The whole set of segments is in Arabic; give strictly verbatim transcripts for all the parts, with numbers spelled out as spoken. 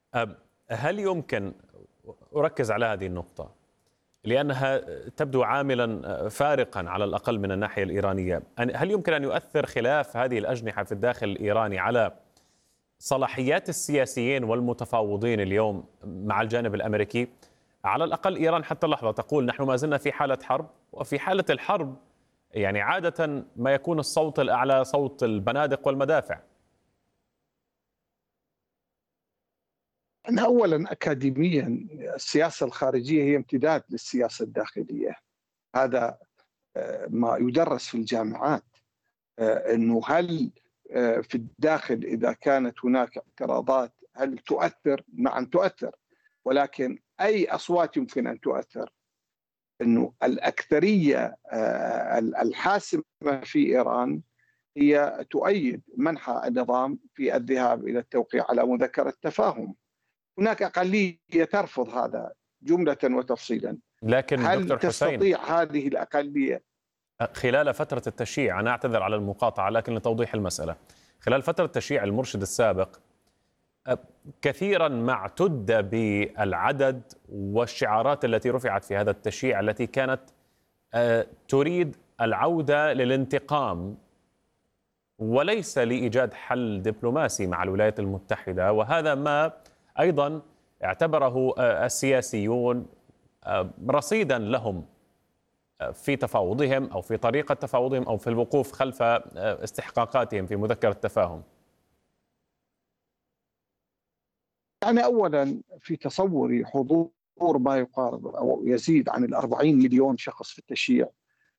أب- هل يمكن أركز على هذه النقطة لأنها تبدو عاملا فارقا على الأقل من الناحية الإيرانية؟ أن- هل يمكن أن يؤثر خلاف هذه الأجنحة في الداخل الإيراني على صلاحيات السياسيين والمتفاوضين اليوم مع الجانب الأمريكي؟ على الأقل إيران حتى اللحظة تقول نحن ما زلنا في حالة حرب، وفي حالة الحرب يعني عادة ما يكون الصوت الأعلى صوت البنادق والمدافع. أنا أولا أكاديميا السياسة الخارجية هي امتداد للسياسة الداخلية. هذا آه، ما يدرس في الجامعات. آه، أنه هل آه، في الداخل إذا كانت هناك اعتراضات هل تؤثر؟ نعم تؤثر، ولكن أي أصوات يمكن أن تؤثر؟ أنه الأكثرية آه، الحاسمة في إيران هي تؤيد منح النظام في الذهاب إلى التوقيع على مذكرة تفاهم. هناك أقلية ترفض هذا جملة وتفصيلا. لكن هل دكتور حسين، تستطيع هذه الأقلية خلال فترة التشييع، أنا أعتذر على المقاطعة لكن لتوضيح المسألة، خلال فترة تشييع المرشد السابق كثيرا ما اعتد بالعدد والشعارات التي رفعت في هذا التشييع التي كانت آه، تريد العودة للانتقام وليس لإيجاد حل دبلوماسي مع الولايات المتحدة، وهذا ما أيضا اعتبره آه، السياسيون آه، رصيدا لهم في تفاوضهم أو في طريقة تفاوضهم أو في الوقوف خلف استحقاقاتهم في مذكرة التفاهم. يعني أولا في تصوري حضور ما يقارب أو يزيد عن الأربعين مليون شخص في التشييع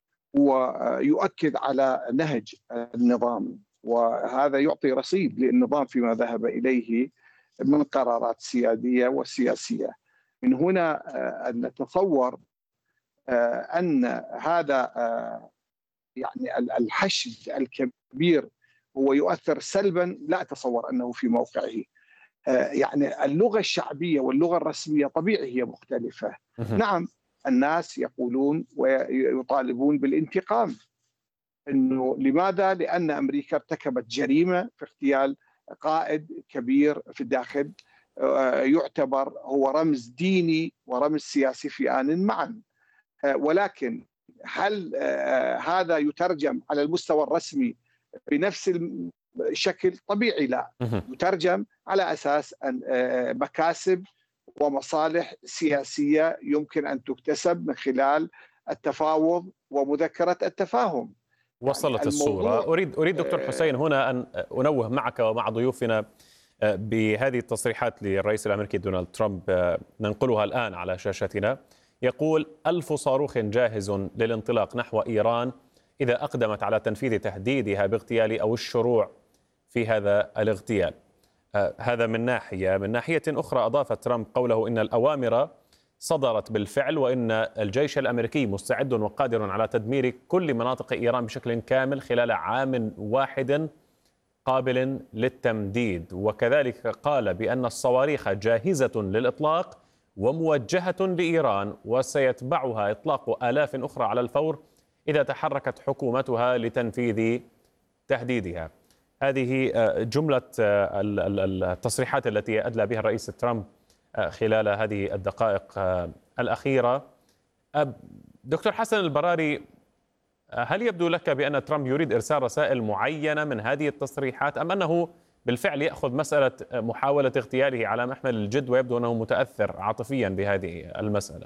ويؤكد على نهج النظام، وهذا يعطي رصيد للنظام فيما ذهب إليه من قرارات سيادية وسياسية. من هنا أن نتصور أن هذا يعني الحشد الكبير هو يؤثر سلبا، لا أتصور أنه في موقعه. يعني اللغة الشعبية واللغة الرسمية طبيعي هي مختلفة. نعم الناس يقولون ويطالبون بالانتقام. انه لماذا؟ لان امريكا ارتكبت جريمه في اغتيال قائد كبير في الداخل يعتبر هو رمز ديني ورمز سياسي في آن معا. ولكن هل هذا يترجم على المستوى الرسمي بنفس الشكل؟ طبيعي لا. يترجم على اساس ان مكاسب ومصالح سياسيه يمكن ان تكتسب من خلال التفاوض ومذكره التفاهم. وصلت يعني الصورة. الموضوع أريد أريد دكتور حسين هنا أن أنوه معك ومع ضيوفنا بهذه التصريحات للرئيس الأمريكي دونالد ترامب، ننقلها الآن على شاشتنا. يقول: ألف صاروخ جاهز للانطلاق نحو إيران إذا أقدمت على تنفيذ تهديدها باغتيال أو الشروع في هذا الاغتيال. آه هذا من ناحية. من ناحية أخرى أضاف ترامب قوله إن الأوامر صدرت بالفعل وإن الجيش الأمريكي مستعد وقادر على تدمير كل مناطق إيران بشكل كامل خلال عام واحد قابل للتمديد. وكذلك قال بأن الصواريخ جاهزة للإطلاق وموجهة لإيران وسيتبعها إطلاق آلاف أخرى على الفور إذا تحركت حكومتها لتنفيذ تهديدها. هذه جملة التصريحات التي أدلى بها الرئيس ترامب خلال هذه الدقائق الأخيرة. دكتور حسن البراري، هل يبدو لك بأن ترامب يريد إرسال رسائل معينة من هذه التصريحات، أم أنه بالفعل يأخذ مسألة محاولة اغتياله على محمل الجد ويبدو أنه متأثر عاطفيا بهذه المسألة؟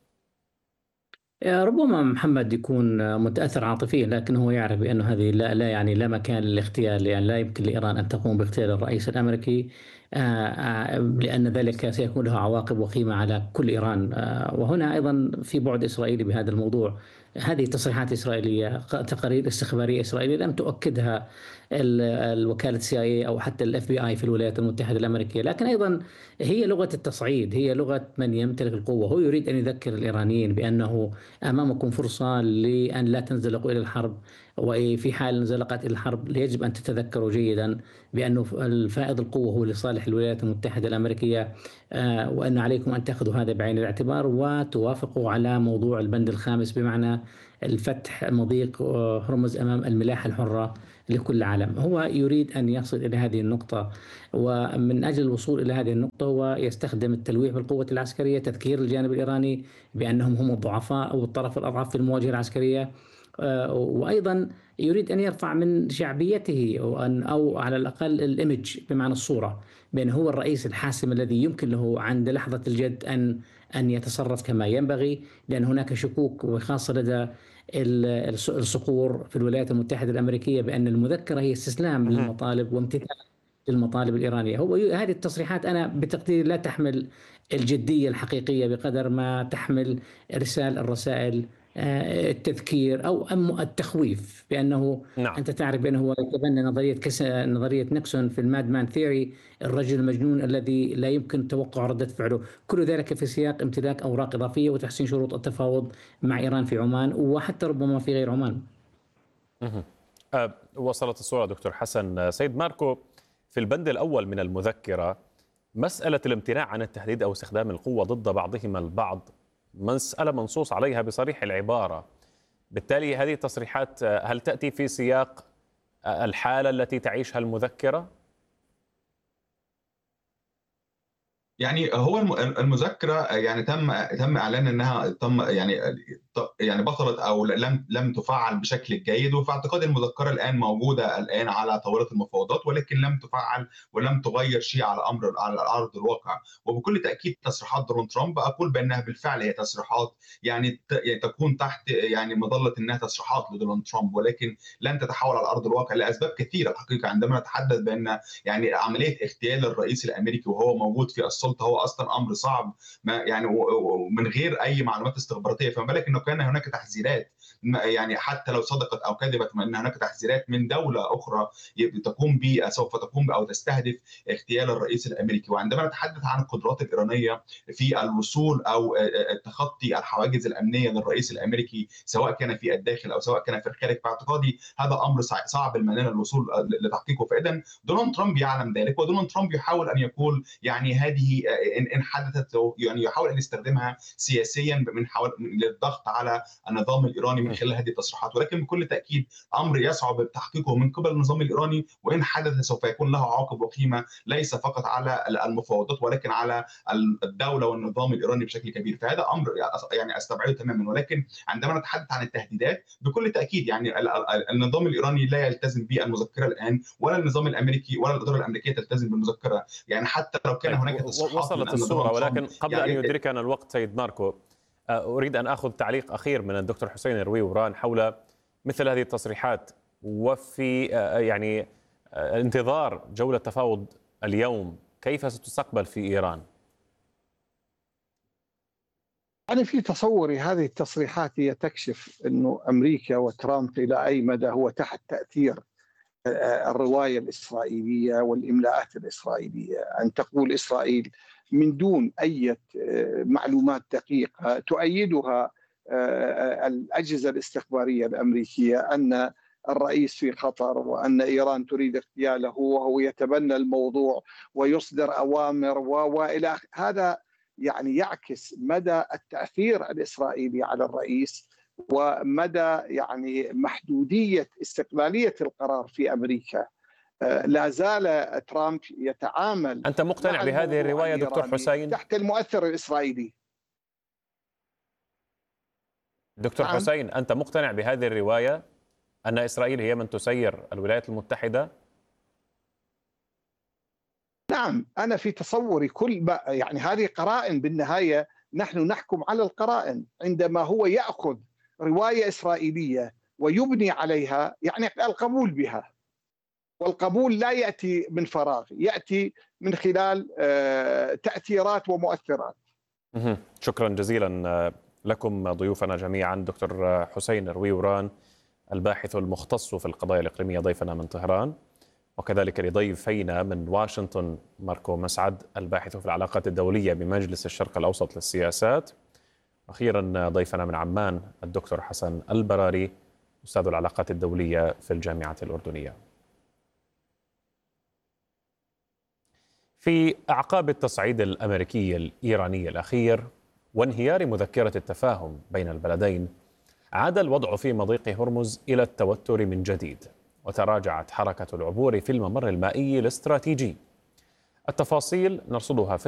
ربما محمد يكون متأثر عاطفيا، لكن هو يعرف بأنه هذه لا, لا يعني لا مكان للاغتيال. يعني لا يمكن لإيران أن تقوم باغتيال الرئيس الأمريكي، لأن ذلك سيكون له عواقب وخيمة على كل إيران. وهنا أيضا في بعد إسرائيلي بهذا الموضوع. هذه تصريحات إسرائيلية، تقارير استخبارية إسرائيلية لم تؤكدها الوكالة سي آي إيه أو حتى الإف بي آي في الولايات المتحدة الأمريكية، لكن أيضا هي لغة التصعيد، هي لغة من يمتلك القوة. هو يريد أن يذكر الإيرانيين بأنه أمامكم فرصة لأن لا تنزلقوا إلى الحرب، وفي حال انزلقت إلى الحرب يجب أن تتذكروا جيدا بأنه الفائض القوة هو لصالح الولايات المتحدة الأمريكية، وأن عليكم أن تأخذوا هذا بعين الاعتبار وتوافقوا على موضوع البند الخامس، بمعنى الفتح مضيق هرمز أمام الملاحة الحرة لكل العالم. هو يريد أن يصل إلى هذه النقطة، ومن أجل الوصول إلى هذه النقطة هو يستخدم التلويح بالقوة العسكرية، تذكير الجانب الإيراني بأنهم هم الضعفاء أو الطرف الأضعف في المواجهة العسكرية، وأيضا يريد أن يرفع من شعبيته أو, أن أو على الأقل الإيمج بمعنى الصورة، بأن هو الرئيس الحاسم الذي يمكن له عند لحظة الجد أن أن يتصرف كما ينبغي، لأن هناك شكوك وخاصة لدى الصقور في الولايات المتحدة الأمريكية بأن المذكرة هي استسلام للمطالب وامتثال للمطالب الإيرانية. هو هذه التصريحات أنا بتقديري لا تحمل الجدية الحقيقية بقدر ما تحمل إرسال الرسائل التذكير أو التخويف، بأنه نعم. أنت تعرف بأنه هو يتبنى نظرية كس... نظرية نيكسون في الماد مان ثيوري، الرجل المجنون الذي لا يمكن توقع ردة فعله، كل ذلك في سياق امتلاك أوراق إضافية وتحسين شروط التفاوض مع إيران في عمان وحتى ربما في غير عمان. أه وصلت الصورة دكتور حسن. سيد ماركو، في البند الأول من المذكرة مسألة الامتناع عن التهديد أو استخدام القوة ضد بعضهم البعض مسألة منصوص عليها بصريح العبارة، بالتالي هذه التصريحات هل تأتي في سياق الحالة التي تعيشها المذكرة؟ يعني هو المذكرة يعني تم تم اعلان انها تم يعني يعني بطلت او لم لم تفعل بشكل جيد، وفي اعتقادي المذكرة الان موجودة الان على طاولة المفاوضات، ولكن لم تفعل ولم تغير شيء على امر على ارض الواقع. وبكل تاكيد تصريحات دونالد ترامب اقول بانها بالفعل هي تصريحات يعني تكون تحت يعني مظلة انها تصريحات لدونالد ترامب، ولكن لن تتحول على ارض الواقع لاسباب كثيرة الحقيقة. عندما نتحدث بان يعني عملية اغتيال الرئيس الامريكي وهو موجود في السلطة هو اصلا امر صعب، ما يعني ومن غير اي معلومات استخباراتيه، فما بالك انه كان هناك تحذيرات يعني حتى لو صدقت او كذبت، ان هناك تحذيرات من دوله اخرى تقوم ب سوف تقوم او تستهدف اغتيال الرئيس الامريكي. وعندما نتحدث عن القدرات الايرانيه في الوصول او تخطي الحواجز الامنيه للرئيس الامريكي سواء كان في الداخل او سواء كان في الخارج، باعتقادي هذا امر صعب المنال الوصول لتحقيقه. فاذا دونالد ترامب يعلم ذلك، ودونالد ترامب يحاول ان يقول يعني هذه ان حدثت يعني يحاول ان يستخدمها سياسيا من حول للضغط على النظام الايراني من خلال هذه التصريحات، ولكن بكل تاكيد امر يصعب تحقيقه من قبل النظام الايراني، وان حدث سوف يكون له عواقب وخيمه ليس فقط على المفاوضات ولكن على الدوله والنظام الايراني بشكل كبير. فهذا امر يعني استبعده تماما. ولكن عندما نتحدث عن التهديدات بكل تاكيد يعني النظام الايراني لا يلتزم بالمذكره الان، ولا النظام الامريكي ولا الاداره الامريكيه تلتزم بالمذكره، يعني حتى لو كان هناك تصريحات وصلت الصورة. ولكن قبل يعني أن يدركنا الوقت سيد ماركو، أريد أن أخذ تعليق أخير من الدكتور حسين الرويوران حول مثل هذه التصريحات، وفي يعني انتظار جولة تفاوض اليوم كيف ستستقبل في إيران؟ أنا في تصوري هذه التصريحات هي تكشف أنه أمريكا وترامب إلى أي مدى هو تحت تأثير الرواية الإسرائيلية والإملاءات الإسرائيلية، أن تقول إسرائيل من دون أي معلومات دقيقة تؤيدها الأجهزة الاستخبارية الأمريكية أن الرئيس في خطر وأن إيران تريد اغتياله، وهو يتبنى الموضوع ويصدر أوامر وإلى هذا، يعني يعكس مدى التأثير الإسرائيلي على الرئيس ومدى يعني محدودية استقلالية القرار في أمريكا. لا زال ترامب يتعامل. أنت مقتنع بهذه الرواية دكتور حسين؟ تحت المؤثر الإسرائيلي. دكتور نعم. حسين، أنت مقتنع بهذه الرواية أن إسرائيل هي من تسير الولايات المتحدة؟ نعم، أنا في تصوري كل يعني هذه قرائن، بالنهاية نحن نحكم على القرائن. عندما هو يأخذ رواية إسرائيلية ويبني عليها يعني القبول بها، والقبول لا يأتي من فراغ، يأتي من خلال تأثيرات ومؤثرات. شكرا جزيلا لكم ضيوفنا جميعا، دكتور حسين الرويوران الباحث المختص في القضايا الإقليمية ضيفنا من طهران، وكذلك لضيفينا من واشنطن ماركو مسعد الباحث في العلاقات الدولية بمجلس الشرق الأوسط للسياسات، أخيرا ضيفنا من عمان الدكتور حسن البراري أستاذ العلاقات الدولية في الجامعة الأردنية. في أعقاب التصعيد الأمريكي الإيراني الأخير وانهيار مذكرة التفاهم بين البلدين، عاد الوضع في مضيق هرمز إلى التوتر من جديد، وتراجعت حركة العبور في الممر المائي الاستراتيجي. التفاصيل نرصدها في